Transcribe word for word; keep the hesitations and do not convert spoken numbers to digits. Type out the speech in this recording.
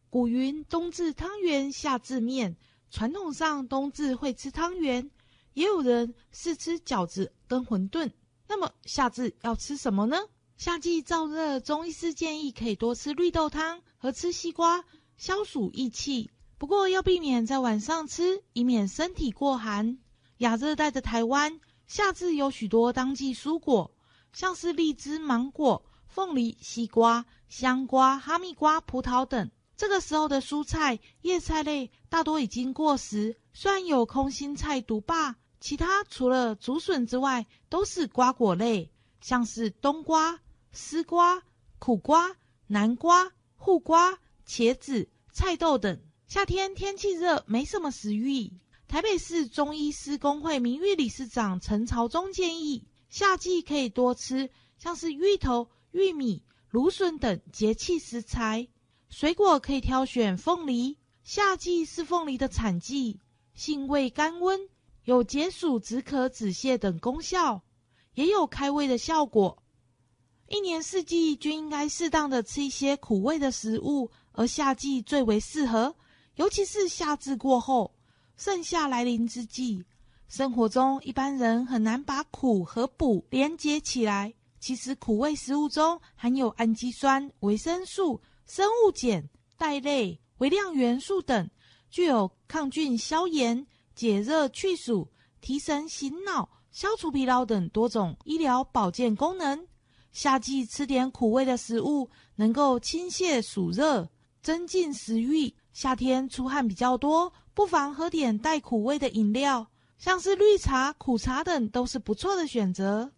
古云冬至汤圆，夏至面。传统上冬至会吃汤圆，也有人是吃饺子跟馄饨。那么夏至要吃什么呢？夏季燥热，中医师建议可以多吃绿豆汤和吃西瓜，消暑益气。不过要避免在晚上吃，以免身体过寒。亚热带的台湾，夏至有许多当季蔬果，像是荔枝、芒果、凤梨、西瓜、香瓜、哈密瓜、葡萄等。这个时候的蔬菜、叶菜类大多已经过时，虽然有空心菜独霸，其他除了竹笋之外都是瓜果类，像是冬瓜、丝瓜、苦瓜、南瓜、护瓜、茄子、菜豆等。夏天天气热，没什么食欲。台北市中医师公会名誉理事长陈朝忠建议，夏季可以多吃像是芋头、玉米、芦笋等节气食材。水果可以挑选凤梨，夏季是凤梨的产季，性味甘温，有解暑止渴止泻等功效，也有开胃的效果。一年四季均应该适当的吃一些苦味的食物，而夏季最为适合，尤其是夏至过后，盛夏来临之际，生活中一般人很难把苦和补连结起来。其实苦味食物中含有氨基酸、维生素、生物碱、肽类、微量元素等，具有抗菌消炎、解热去暑、提神醒脑、消除疲劳等多种医疗保健功能。夏季吃点苦味的食物，能够清泻暑热，增进食欲。夏天出汗比较多，不妨喝点带苦味的饮料，像是绿茶、苦茶等都是不错的选择。